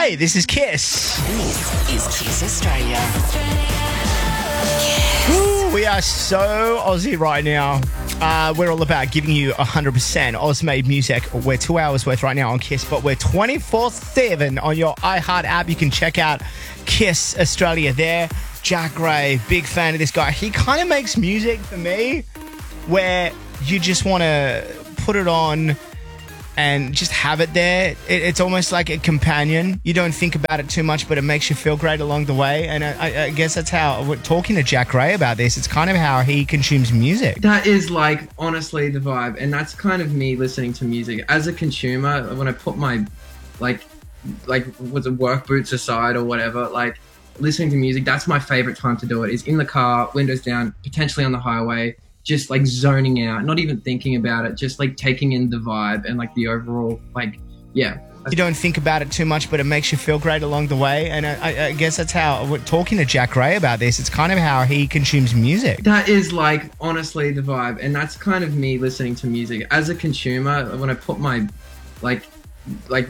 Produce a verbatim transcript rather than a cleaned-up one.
Hey, this is Kiss. This is Kiss Australia. Woo, we are so Aussie right now. Uh, we're all about giving you one hundred percent Oz-made music. We're two hours worth right now on Kiss, but we're twenty-four seven on your iHeart app. You can check out Kiss Australia there. Jack Gray, big fan of this guy. He kind of makes music for me where you just want to put it on and just have it there. It, it's almost like a companion. You don't think about it too much, but it makes you feel great along the way. And I, I guess that's how, we're talking to Jack Gray about this, it's kind of how he consumes music. That is like, honestly, the vibe. And that's kind of me listening to music. As a consumer, when I put my, like, like, was it work boots aside or whatever, like, listening to music, that's my favorite time to do it, is in the car, windows down, potentially on the highway, just like zoning out, not even thinking about it, just like taking in the vibe and like the overall, like, yeah. You don't think about it too much, but it makes you feel great along the way. And I, I guess that's how, we're talking to Jack Gray about this, it's kind of how he consumes music. That is like, honestly, the vibe. And that's kind of me listening to music. As a consumer, when I put my, like, like